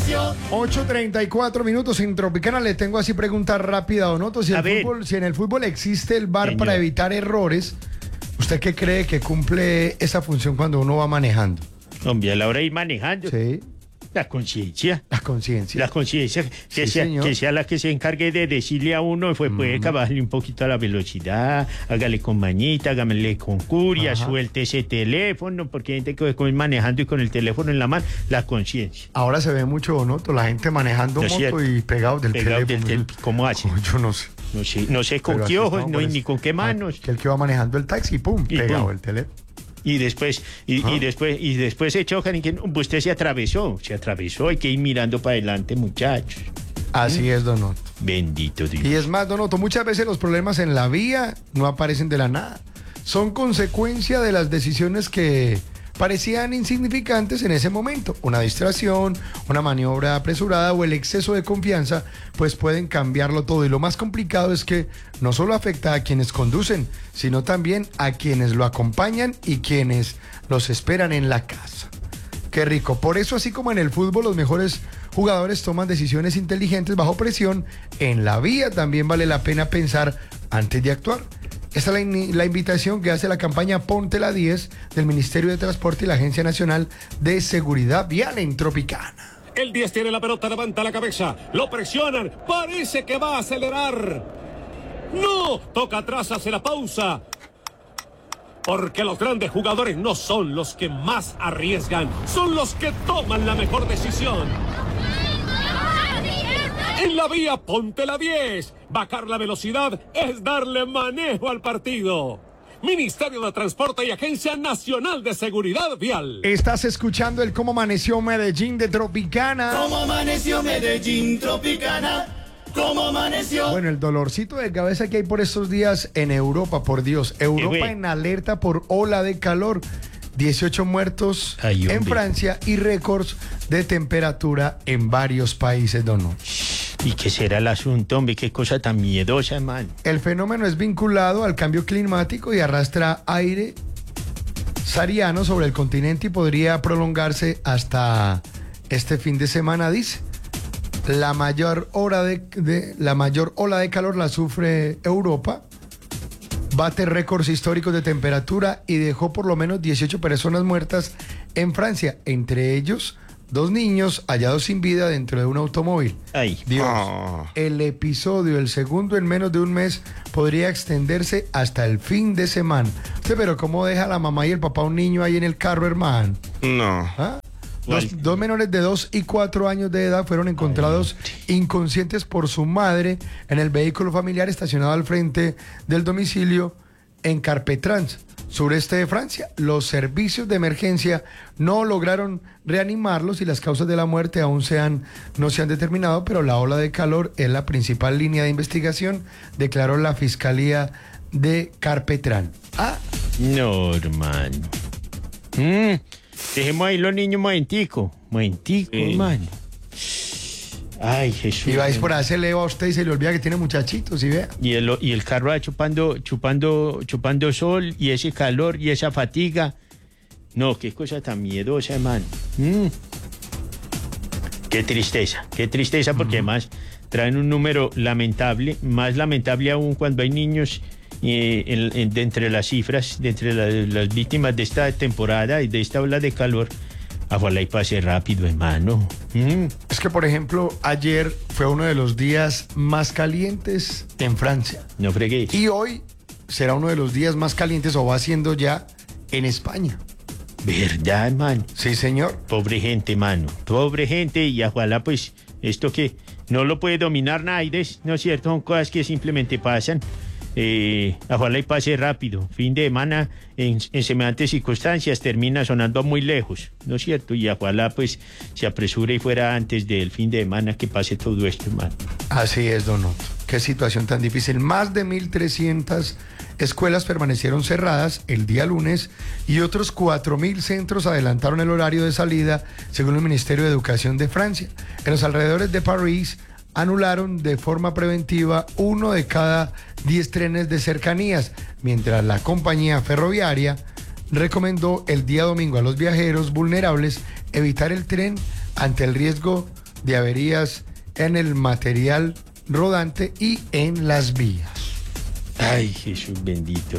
8:34 minutos en Tropicana. Le tengo así pregunta rápida, Donoto. Si en el fútbol existe el VAR para evitar errores, ¿usted qué cree que cumple esa función cuando uno va manejando? Hombre, a la hora de ir manejando. Sí. La conciencia. La conciencia. La conciencia, que, Sí, que sea la que se encargue de decirle a uno, puede bajarle un poquito a la velocidad, hágale con mañita, hágale con curia, suelte ese teléfono, porque hay gente que va manejando y con el teléfono en la mano, la conciencia. Ahora se ve mucho, Donoto, la gente manejando moto y pegado del teléfono. ¿Cómo hace? Yo no sé. No sé con qué ojos, ni con qué manos. Que el que va manejando el taxi, pum, pegado el teléfono. Y después se chocan y que usted se atravesó, hay que ir mirando para adelante, muchachos. Así es, Donoto. Bendito Dios. Y es más, Donoto, muchas veces los problemas en la vía no aparecen de la nada. Son consecuencia de las decisiones que parecían insignificantes en ese momento. Una distracción, una maniobra apresurada o el exceso de confianza, pues pueden cambiarlo todo. Y lo más complicado es que no solo afecta a quienes conducen, sino también a quienes lo acompañan y quienes los esperan en la casa. Qué rico. Por eso, así como en el fútbol, los mejores jugadores toman decisiones inteligentes bajo presión, en la vía también vale la pena pensar antes de actuar. Esta es la invitación que hace la campaña Ponte la 10 del Ministerio de Transporte y la Agencia Nacional de Seguridad Vial en Tropicana. El 10 tiene la pelota, levanta la cabeza, lo presionan, parece que va a acelerar. ¡No! Toca atrás, hace la pausa. Porque los grandes jugadores no son los que más arriesgan, son los que toman la mejor decisión. En la vía, ponte la 10. Bajar la velocidad es darle manejo al partido. Ministerio de Transporte y Agencia Nacional de Seguridad Vial. Estás escuchando el Cómo Amaneció Medellín de Tropicana. ¿Cómo amaneció Medellín, Tropicana? ¿Cómo amaneció? Bueno, el dolorcito de cabeza que hay por estos días en Europa, por Dios. Europa en alerta por ola de calor. 18 muertos en Francia y récords de temperatura en varios países, Dono. ¿Y qué será el asunto, hombre? Qué cosa tan miedosa, man. El fenómeno es vinculado al cambio climático y arrastra aire sahariano sobre el continente y podría prolongarse hasta este fin de semana, dice. La mayor ola de calor la sufre Europa. Bate récords históricos de temperatura y dejó por lo menos 18 personas muertas en Francia, entre ellos 2 niños hallados sin vida dentro de un automóvil. Ay. Dios, el episodio, el segundo en menos de un mes, podría extenderse hasta el fin de semana. Pero ¿cómo deja la mamá y el papá un niño ahí en el carro, hermano? No. ¿Ah? Dos menores de 2 y 4 años de edad fueron encontrados inconscientes por su madre en el vehículo familiar estacionado al frente del domicilio en Carpetrans, sureste de Francia. Los servicios de emergencia no lograron reanimarlos y las causas de la muerte aún no se han determinado, pero la ola de calor es la principal línea de investigación, declaró la Fiscalía de Carpetrán. No, hermano. Dejemos ahí los niños momentico, hermano. Ay, Jesús. Y vais por ahí, se eleva a usted y se le olvida que tiene muchachitos, ¿sí vea? Y el carro va chupando sol y ese calor y esa fatiga. No, qué cosa tan miedosa, hermano. Qué tristeza porque además traen un número lamentable, más lamentable aún cuando hay niños de entre las cifras, de entre las víctimas de esta temporada y de esta ola de calor. Ojalá y pase rápido, hermano. Es que, por ejemplo, ayer fue uno de los días más calientes en Francia. No fregues. Y hoy será uno de los días más calientes, o va siendo ya, en España. ¿Verdad, hermano? Sí, señor. Pobre gente, mano. Pobre gente, y ojalá, pues, esto que no lo puede dominar nadie, ¿no es cierto? Son cosas que simplemente pasan. Ojalá y pase rápido. Fin de semana en semejantes circunstancias termina sonando muy lejos, ¿no es cierto? Y ojalá pues se apresure y fuera antes del fin de semana que pase todo esto, hermano. Así es, Don Otto. Qué situación tan difícil. Más de 1.300 escuelas permanecieron cerradas el día lunes y otros 4.000 centros adelantaron el horario de salida, según el Ministerio de Educación de Francia. En los alrededores de París anularon de forma preventiva 1 de cada 10 trenes de cercanías, mientras la compañía ferroviaria recomendó el día domingo a los viajeros vulnerables evitar el tren ante el riesgo de averías en el material rodante y en las vías. Ay, Jesús bendito.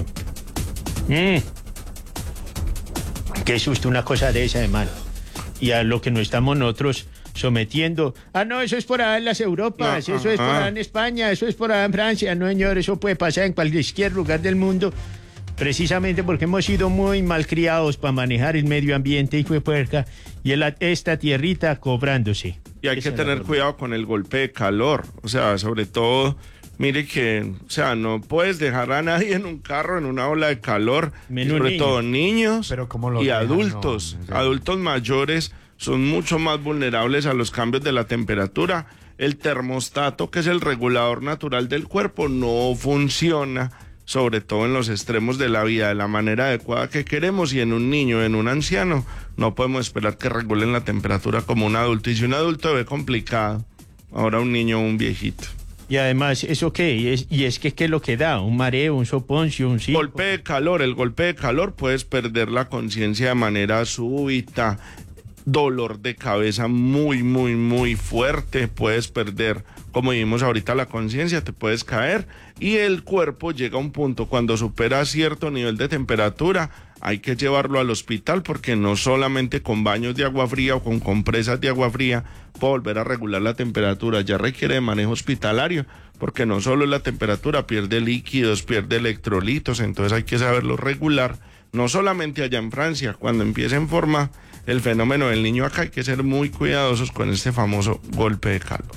Qué susto una cosa de esa, hermano. Y a lo que no estamos nosotros sometiendo. No, eso es por allá en las Europas, eso es por allá en España, eso es por allá en Francia. No, señor, eso puede pasar en cualquier lugar del mundo. Precisamente porque hemos sido muy malcriados para manejar el medio ambiente, hijo de puerca, y esta tierrita cobrándose. Y hay que tener cuidado con el golpe de calor. O sea, sobre todo, mire que, o sea, no puedes dejar a nadie en un carro en una ola de calor. Sobre todo niños y adultos. Adultos mayores son mucho más vulnerables a los cambios de la temperatura. El termostato, que es el regulador natural del cuerpo, no funciona, sobre todo en los extremos de la vida, de la manera adecuada que queremos, y en un niño, en un anciano, no podemos esperar que regulen la temperatura como un adulto. Y si un adulto ve complicado, ahora un niño o un viejito. Y además, ¿eso qué? ¿Y es que qué es lo que da? ¿Un mareo, un soponcio, un circo? Golpe de calor. El golpe de calor, puedes perder la conciencia de manera súbita, dolor de cabeza muy, muy, muy fuerte, puedes perder, como vimos ahorita, la conciencia, te puedes caer, y el cuerpo llega a un punto cuando supera cierto nivel de temperatura, hay que llevarlo al hospital, porque no solamente con baños de agua fría o con compresas de agua fría puede volver a regular la temperatura, ya requiere de manejo hospitalario, porque no solo la temperatura, pierde líquidos, pierde electrolitos, entonces hay que saberlo regular, no solamente allá en Francia, cuando empiece en forma el fenómeno del niño acá, hay que ser muy cuidadosos con este famoso golpe de calor.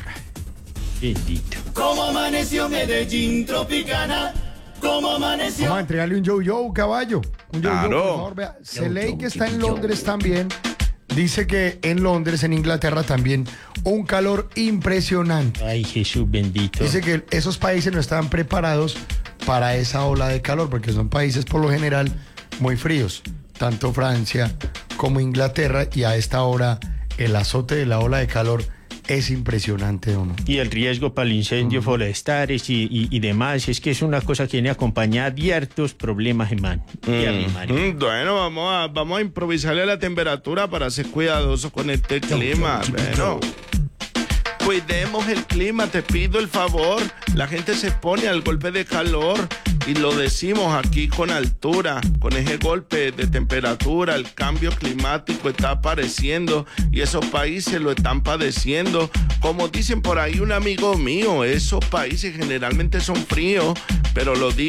Bendito. Como amaneció Medellín Tropicana, como amaneció. Vamos a entregarle un yo-yo, caballo. Un yo-yo, claro. por favor, vea. Celey, que está en Londres también, dice que en Londres, en Inglaterra también, un calor impresionante. Ay, Jesús bendito. Dice que esos países no estaban preparados para esa ola de calor, porque son países por lo general muy fríos, tanto Francia como Inglaterra, y a esta hora el azote de la ola de calor es impresionante, ¿o no? Y el riesgo para el incendio forestales y demás, es que es una cosa que viene acompañada de hartos problemas, hermano. Bueno, vamos a improvisarle la temperatura para ser cuidadoso con este clima. Bueno, cuidemos el clima, te pido el favor. La gente se pone al golpe de calor y lo decimos aquí con altura, con ese golpe de temperatura. El cambio climático está apareciendo y esos países lo están padeciendo. Como dicen por ahí un amigo mío, esos países generalmente son fríos, pero lo digo